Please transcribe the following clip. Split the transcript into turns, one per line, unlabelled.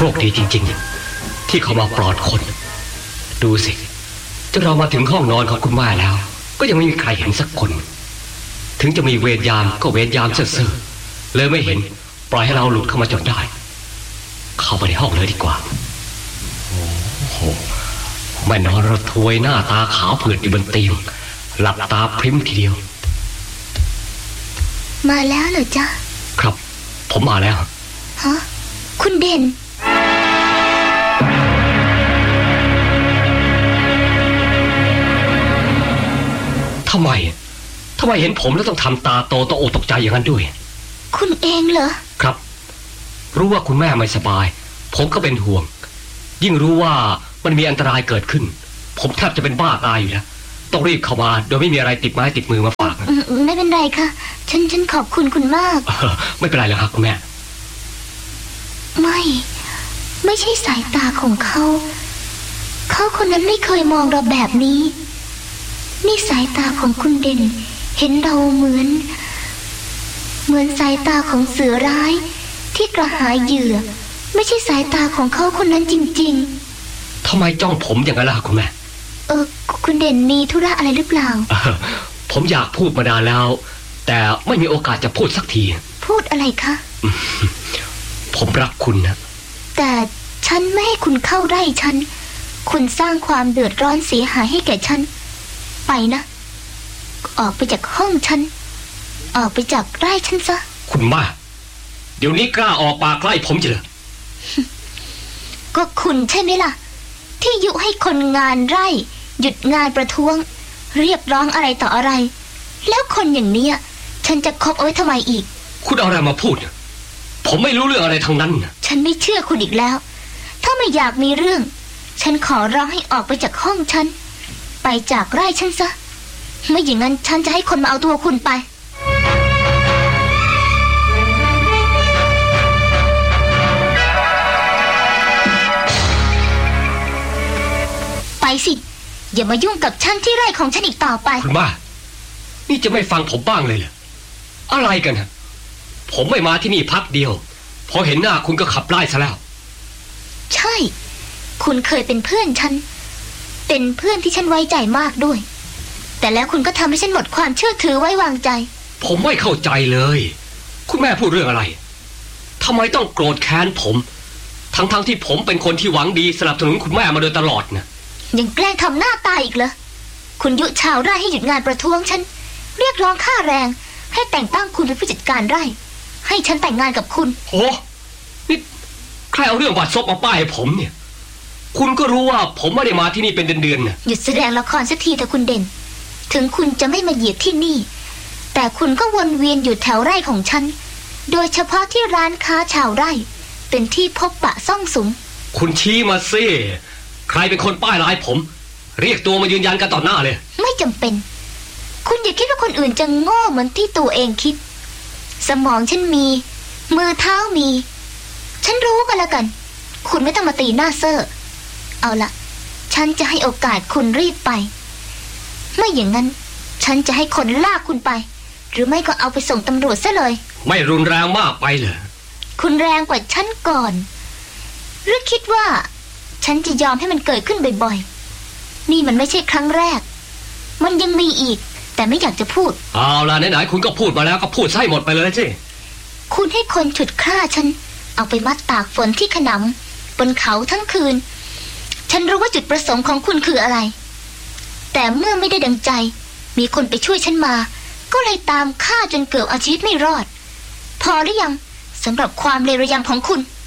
คดีจริงๆที่เขามาปลอดคนดูสิจนเรามาถึงห้องนอนของคุณแม่แล้วก็ยังไม่มีใครเห็นสักคนถึงจะมีเวรยามก็เวรยามเซ่อๆเลยไม่เห็นปล่อยให้เราหลุดเข้ามาจนได้เข้าไปในห้องเลยดีกว่าโอ้โหแม่นอนระทวยหน้าตาขาวเผือดอยู่บนเตียงหลับตาพริ้มทีเดียว
มาแล้วเหรอจ๊ะ
ครับผมมาแล้ว
ฮะคุณเด่น
ทำไมเห็นผมแล้วต้องทำตาโตตกอกตกใจอย่างนั้นด้วย
คุณเองเหรอ
ครับรู้ว่าคุณแม่ไม่สบายผมก็เป็นห่วงยิ่งรู้ว่ามันมีอันตรายเกิดขึ้นผมแทบจะเป็นบ้าตายอยู่แล้วต้องรีบเข้ามาโดยไม่มีอะไรติดไม้ติดมือมาฝาก
ไม่เป็นไรค่ะฉันขอบคุณคุณมาก
ไม่เป็นไรหรอกครับคุณแม่
ไม่ใช่สายตาของเขาคนนั้นไม่เคยมองเราแบบนี้นี่สายตาของคุณเด่นเห็นเราเหมือนสายตาของเสือร้ายที่กระหายเหยื่อไม่ใช่สายตาของเขาคนนั้นจริง
ๆทำไมจ้องผมอย่างนั้นล่ะคุณแม่
คุณเด่นมีธุระอะไรหรือเปล่า
ผมอยากพูดมานานแล้วแต่ไม่มีโอกาสจะพูดสักที
พูดอะไรคะ
ผมรักคุณนะ
แต่ฉันไม่ให้คุณเข้าไร่ฉันคุณสร้างความเดือดร้อนเสียหายให้แก่ฉันไปนะออกไปจากห้องฉันออกไปจากไร่ฉันซะ
คุณมาเดี๋ยวนี้กล้าออกปากไล่ผมจะเหรอ
ก็คุณใช่ไหมล่ะที่ยุให้คนงานไร่หยุดงานประท้วงเรียกร้องอะไรต่ออะไรแล้วคนอย่างนี้ฉันจะคบเอาไว้ทำไมอีก
คุณเอาอะไรมาพูดผมไม่รู้เรื่องอะไรทั้งนั้น
ฉันไม่เชื่อคุณอีกแล้วถ้าไม่อยากมีเรื่องฉันขอร้องให้ออกไปจากห้องฉันไปจากไร่ฉันซะไม่อย่างนั้นฉันจะให้คนมาเอาตัวคุณไปสิอย่ามายุ่งกับฉันที่ไร่ของฉันอีกต่อไป
คุณบ้านี่จะไม่ฟังผมบ้างเลยเหรออะไรกันฮะผมไม่มาที่นี่พักเดียวพอเห็นหน้าคุณก็ขับไล่ซะแล้ว
ใช่คุณเคยเป็นเพื่อนฉันเป็นเพื่อนที่ฉันไว้ใจมากด้วยแต่แล้วคุณก็ทำให้ฉันหมดความเชื่อถือไว้วางใจ
ผมไม่เข้าใจเลยคุณแม่พูดเรื่องอะไรทำไมต้องโกรธแค้นผมทั้งที่ผมเป็นคนที่หวังดีสนับสนุนคุณแม่มาโดยตลอดนะ
ยังแกล้งทำหน้าตายอีกเหรอคุณยุชาวไร่ให้หยุดงานประท้วงฉันเรียกร้องค่าแรงให้แต่งตั้งคุณเป็นผู้จัดการไร่ให้ฉันแต่งงานกับคุณ
โอ้นี่ใครเอาเรื่องบัตรซบมาป้ายให้ผมเนี่ยคุณก็รู้ว่าผมไม่ได้มาที่นี่เป็นเดือนๆนะ
หยุดแสดงละครสักทีเถอะคุณเด่นถึงคุณจะไม่มาเหยียบที่นี่แต่คุณก็วนเวียนอยู่แถวไร่ของฉันโดยเฉพาะที่ร้านค้าชาวไร่เป็นที่พบปะซ่องสุม
คุณชี้มาสิใครเป็นคนป้ายร้ายผมเรียกตัวมายืนยันกันต่อหน้าเลย
ไม่จำเป็นคุณอย่าคิดว่าคนอื่นจะโง่เหมือนที่ตัวเองคิดสมองฉันมีมือเท้ามีฉันรู้กันแล้วกันคุณไม่ต้องมาตีหน้าเซ่อเอาละฉันจะให้โอกาสคุณรีบไปไม่อย่างนั้นฉันจะให้คนลากคุณไปหรือไม่ก็เอาไปส่งตำรวจซะเลย
ไม่รุนแรงมากไปเหรอ
คุณแรงกว่าฉันก่อนหรือคิดว่าฉันจะยอมให้มันเกิดขึ้นบ่อยๆนี่มันไม่ใช่ครั้งแรกมันยังมีอีกแต่ไม่อยากจะพูด
เอาล่ะไหนๆคุณก็พูดมาแล้วก็พูดให้หมดไปเลยสิ
คุณให้คนฉุดฆ่าฉันเอาไปมัดตากฝนที่ขนำบนเขาทั้งคืนฉันรู้ว่าจุดประสงค์ของคุณคืออะไรแต่เมื่อไม่ได้ดังใจมีคนไปช่วยฉันมาก็เลยตามฆ่าจนเกือบเอาชีวิตไม่รอดพอหรือยังสำหรับความเลวระยำของคุณ